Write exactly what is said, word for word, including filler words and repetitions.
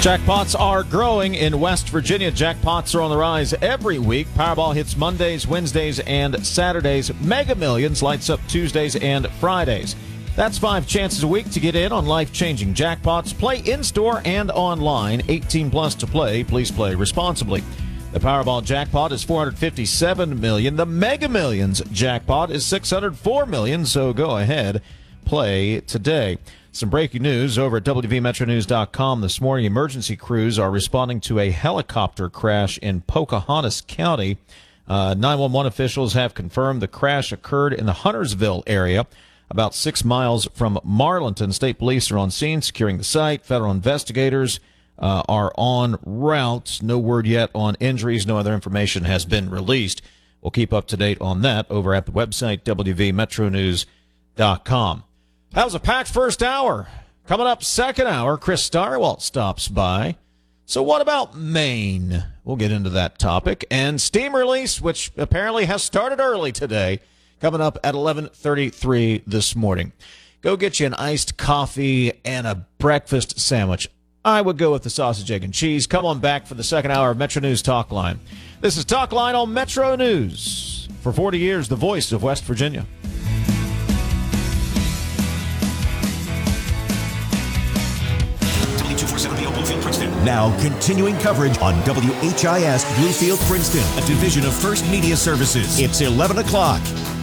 Jackpots are growing in West Virginia. Jackpots are on the rise every week. Powerball hits Mondays, Wednesdays, and Saturdays. Mega Millions lights up Tuesdays and Fridays. That's five chances a week to get in on life-changing jackpots. Play in-store and online. eighteen plus to play. Please play responsibly. The Powerball jackpot is four hundred fifty-seven million dollars. The Mega Millions jackpot is six hundred four million dollars, so go ahead, play today. Some breaking news over at W V Metro News dot com this morning. Emergency crews are responding to a helicopter crash in Pocahontas County. Uh, nine one one officials have confirmed the crash occurred in the Huntersville area, about six miles from Marlinton. State police are on scene securing the site. Federal investigators uh, are en route. No word yet on injuries. No other information has been released. We'll keep up to date on that over at the website W V Metro News dot com. That was a packed first hour. Coming up second hour, Chris Starwalt stops by. So what about Maine? We'll get into that topic. And steam release, which apparently has started early today, coming up at eleven thirty-three this morning. Go get you an iced coffee and a breakfast sandwich. I would go with the sausage, egg, and cheese. Come on back for the second hour of Metro News Talk Line. This is Talk Line on Metro News. For forty years, the voice of West Virginia. Now, continuing coverage on W H I S Bluefield, Princeton, a division of First Media Services. It's eleven o'clock.